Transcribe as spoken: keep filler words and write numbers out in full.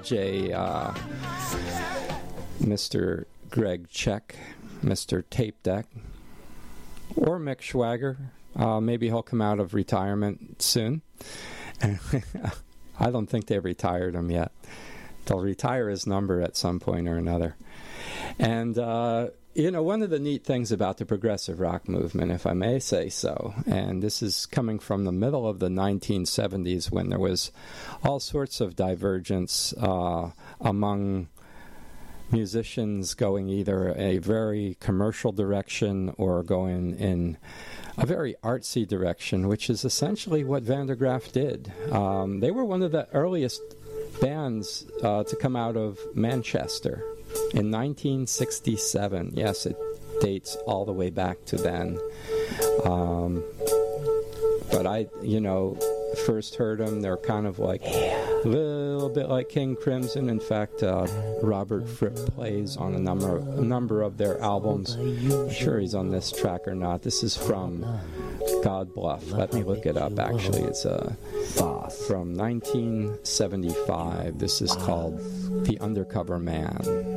J, uh, Mister Greg Check, Mister Tape Deck, or Mick Schwager. Uh, maybe he'll come out of retirement soon. I don't think they've retired him yet. They'll retire his number at some point or another. And, uh, you know, one of the neat things about the progressive rock movement, if I may say so, and this is coming from the middle of the nineteen seventies when there was all sorts of divergence uh, among musicians going either a very commercial direction or going in a very artsy direction, which is essentially what Van der Graaf did. Um, they were one of the earliest bands uh, to come out of Manchester in nineteen sixty-seven. Yes, it dates all the way back to then. Um, but I, you know, first heard them, they're kind of like a little bit like King Crimson. In fact, uh, Robert Fripp plays on a number, a number of their albums. I'm sure he's on this track or not. This is from God Bluff. Let me look it up, actually. It's uh, from nineteen seventy-five. This is called The Undercover Man.